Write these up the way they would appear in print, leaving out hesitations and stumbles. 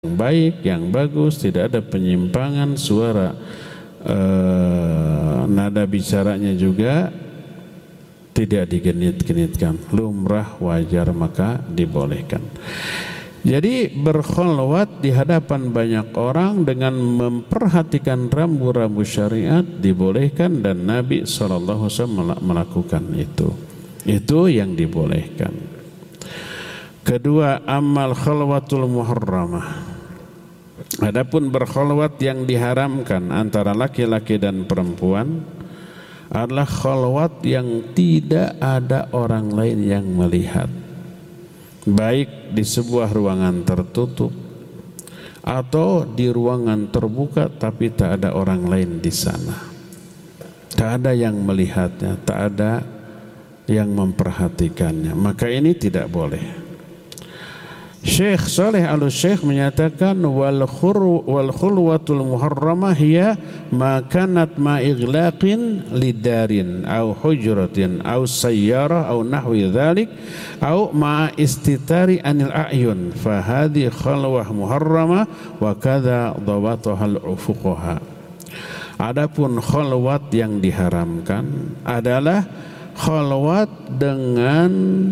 baik, yang bagus, tidak ada penyimpangan suara, nada bicaranya juga tidak digenit-genitkan, lumrah, wajar, maka dibolehkan. Jadi berkholwat di hadapan banyak orang dengan memperhatikan rambu-rambu syariat dibolehkan, dan Nabi SAW melakukan itu. Itu yang dibolehkan. Kedua, amal khalwatul muharramah. Adapun berkholwat yang diharamkan antara laki-laki dan perempuan adalah kholwat yang tidak ada orang lain yang melihat, baik di sebuah ruangan tertutup atau di ruangan terbuka tapi tak ada orang lain di sana. Tak ada yang melihatnya, tak ada yang memperhatikannya, maka ini tidak boleh. Syekh Saleh Al-Syekh menyatakan wal khulwatul muharramah hiya ma kanat ma ighlaqin lidarin au hujratin au sayyarah au nahwi dzalik au ma istitari anil a'yun fa hadhi khalwah muharramah wa kadza dhawatuha al-fuqaha. Adapun khalwat yang diharamkan adalah khalwat dengan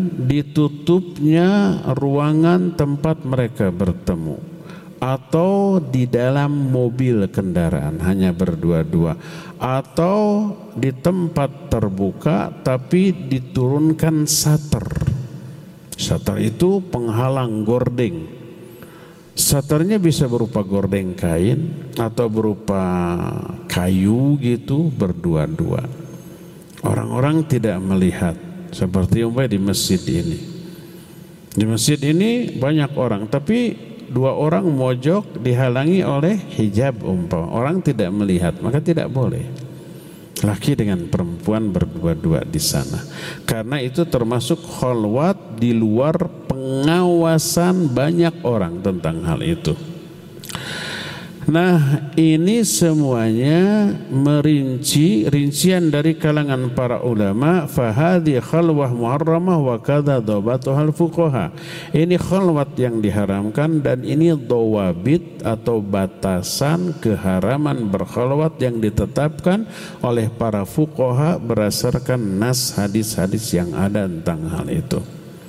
ditutupnya ruangan tempat mereka bertemu atau di dalam mobil kendaraan hanya berdua-dua atau di tempat terbuka tapi diturunkan sater. Sater itu penghalang gordeng. Saternya bisa berupa gordeng kain atau berupa kayu gitu berdua-dua. Orang-orang tidak melihat, seperti umpamanya di masjid ini. Di masjid ini banyak orang, tapi dua orang mojok dihalangi oleh hijab umpama. Orang tidak melihat, maka tidak boleh. Laki dengan perempuan berdua-dua di sana. Karena itu termasuk kholwat di luar pengawasan banyak orang tentang hal itu. Nah, ini semuanya rincian dari kalangan para ulama. Fahadhi khalwah muharramah wa kadza dhabatuhal fuqaha. Ini khalwat yang diharamkan dan ini dawabit atau batasan keharaman berkhalwat yang ditetapkan oleh para fuqaha berdasarkan nas hadis-hadis yang ada tentang hal itu.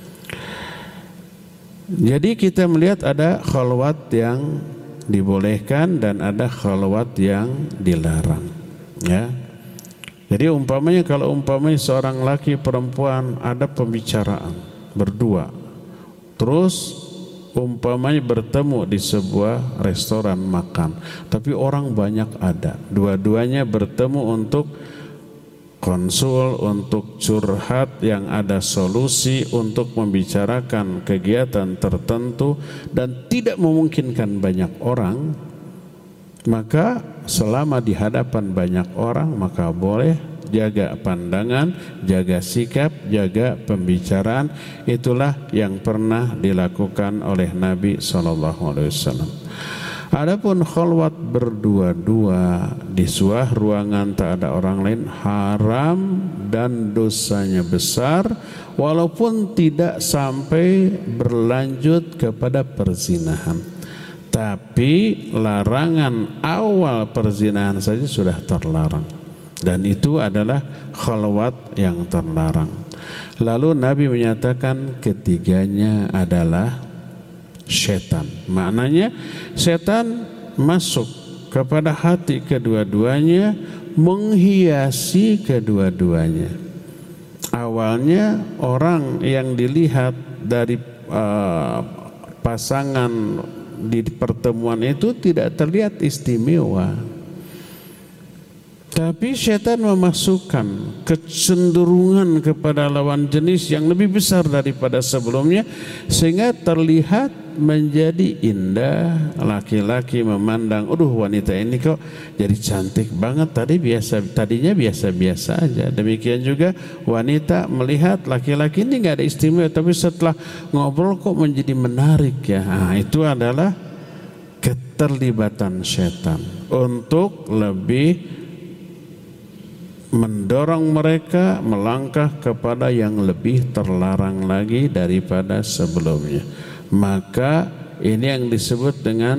Jadi kita melihat ada khalwat yang dibolehkan dan ada khalwat yang dilarang, ya. Jadi umpamanya kalau seorang laki perempuan ada pembicaraan berdua, terus umpamanya bertemu di sebuah restoran makan, tapi orang banyak ada, dua-duanya bertemu untuk konsul, untuk curhat yang ada solusi, untuk membicarakan kegiatan tertentu dan tidak memungkinkan banyak orang, maka selama di hadapan banyak orang maka boleh jaga pandangan, jaga sikap, jaga pembicaraan. Itulah yang pernah dilakukan oleh Nabi SAW. Adapun khalwat berdua-dua di sebuah ruangan tak ada orang lain haram dan dosanya besar, walaupun tidak sampai berlanjut kepada perzinahan. Tapi larangan awal perzinahan saja sudah terlarang, dan itu adalah khalwat yang terlarang. Lalu Nabi menyatakan ketiganya adalah setan. Maknanya setan masuk kepada hati kedua-duanya, menghiasi kedua-duanya. Awalnya orang yang dilihat dari pasangan di pertemuan itu tidak terlihat istimewa, tapi setan memasukkan kecenderungan kepada lawan jenis yang lebih besar daripada sebelumnya, sehingga terlihat menjadi indah. Laki-laki memandang, aduh wanita ini kok jadi cantik banget, tadinya biasa-biasa aja. Demikian juga wanita melihat laki-laki ini nggak ada istimewa, tapi setelah ngobrol kok menjadi menarik ya. Nah, itu adalah keterlibatan setan untuk lebih mendorong mereka melangkah kepada yang lebih terlarang lagi daripada sebelumnya. Maka Ini yang disebut dengan